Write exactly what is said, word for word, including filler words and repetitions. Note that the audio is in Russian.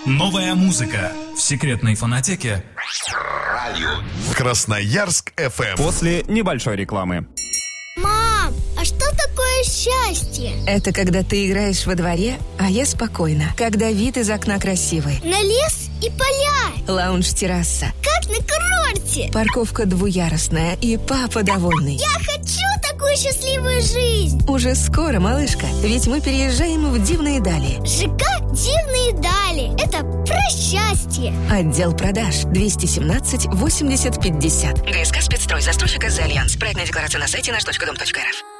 Новая музыка в секретной фонотеке Радио Красноярск эф эм. После небольшой рекламы. Мам, а что такое счастье? Это когда ты играешь во дворе, а я спокойно. Когда вид из окна красивый. На лес и поля. Лаунж-терраса. Как на курорте. Парковка двуярусная и папа довольный. Я хочу такую счастливую жизнь. Уже скоро, малышка, ведь мы переезжаем в Дивные Дали. ЖК «Дивные Дали». Это про счастье. Отдел продаж двести семнадцать восемьдесят пятьдесят. ГСК «Спецстрой». Застройщик ЭЗ «Альянс». Проектная декларация на сайте наш точка дом точка эр эф.